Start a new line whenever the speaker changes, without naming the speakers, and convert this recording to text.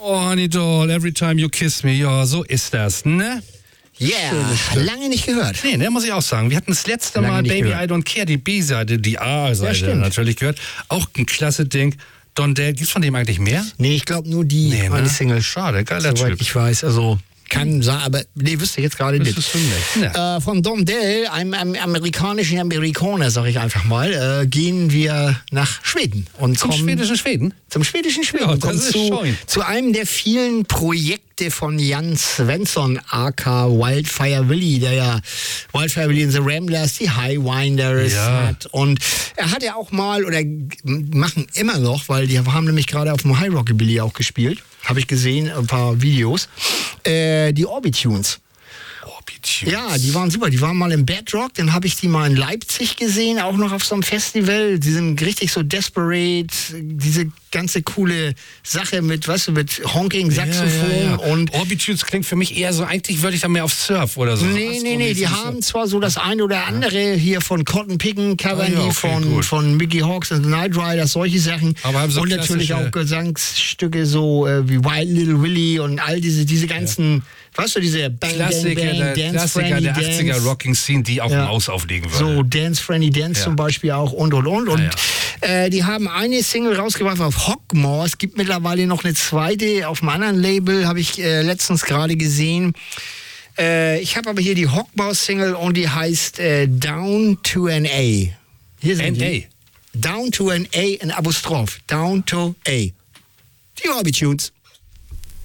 Oh, Honey Doll, every time you kiss me. Ja, so ist das, ne?
Yeah, lange nicht gehört.
Nee, ne, muss ich auch sagen. Wir hatten das letzte Mal Baby I Don't Care, die B-Seite, die A-Seite natürlich gehört. Auch ein klasse Ding. Don Dale, gibt's von dem eigentlich mehr?
Nee, ich glaube nur die eine Single.
Schade, geiler
Soweit
Typ.
ich weiß, also kann sein, aber nee, wüsste ich jetzt gerade nicht.
Das ist schon nett. Ja.
Von Don Dale, einem amerikanischen Amerikaner, sag ich einfach mal, gehen wir nach Schweden. Und
Zum schwedischen Schweden?
Zum schwedischen Schweden.
Ja, das ist
zu einem der vielen Projekte von Jan Svensson, aka Wildfire Willy, der ja Wildfire Willy in the Ramblers, die Highwinders hat. Und er hat ja auch mal, oder machen immer noch, weil die haben nämlich gerade auf dem High Rockabilly auch gespielt, habe ich gesehen, ein paar Videos, die Orbitunes. Ja, die waren super. Die waren mal im Bedrock, dann habe ich die mal in Leipzig gesehen, auch noch auf so einem Festival. Die sind richtig so desperate, diese ganze coole Sache mit, weißt du, mit Honking, Saxophon und...
Orbitunes klingt für mich eher so, eigentlich würde ich da mehr auf Surf oder so.
Nee, die haben zwar so das eine oder andere hier von Cotton Pickin' Cavern, von Mickey Hawks und Night Riders, solche Sachen.
Aber haben so
und natürlich auch Gesangsstücke so wie Wild Little Willy und all diese ganzen... Weißt du, diese
Klassiker der 80er Rocking Scene, die auch Maus auflegen würde.
So Dance Friendly Dance zum Beispiel auch und. Und die haben eine Single rausgebracht auf Hockmore. Es gibt mittlerweile noch eine zweite auf einem anderen Label, habe ich letztens gerade gesehen. Ich habe aber hier die Hockmore-Single und die heißt Down to an A. Hier sind die. Down to an A, ein Apostroph. Down to A. Die Orbitunes.